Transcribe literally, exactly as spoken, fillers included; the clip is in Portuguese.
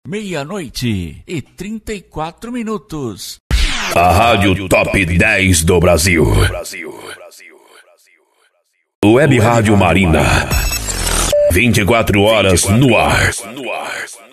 Meia-noite e trinta e quatro minutos. A Rádio Top dez do Brasil. Web Rádio Marina. vinte e quatro horas no ar.